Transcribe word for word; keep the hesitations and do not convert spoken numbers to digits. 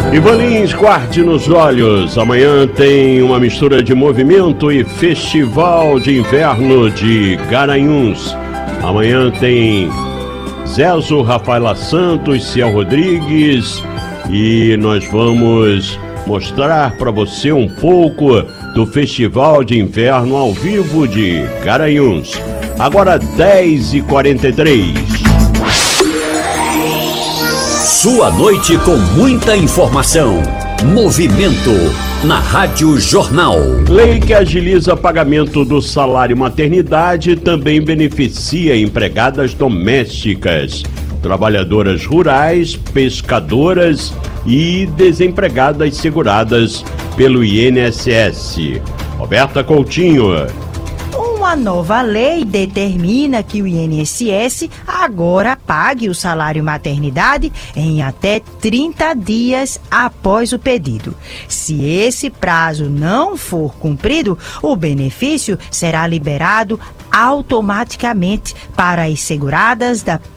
Ivanins, guarde nos olhos. Amanhã tem uma mistura de movimento e festival de inverno de Garanhuns. Amanhã tem Zezo, Rafaela Santos, Ciel Rodrigues e nós vamos mostrar para você um pouco do Festival de Inverno ao vivo de Garanhuns. Agora dez e quarenta e três. Sua noite com muita informação. Movimento na Rádio Jornal. Lei que agiliza pagamento do salário maternidade também beneficia empregadas domésticas, trabalhadoras rurais, pescadoras e desempregadas seguradas pelo I N S S. Roberta Coutinho. Uma nova lei determina que o I N S S agora pague o salário maternidade em até trinta dias após o pedido. Se esse prazo não for cumprido, o benefício será liberado automaticamente para as seguradas da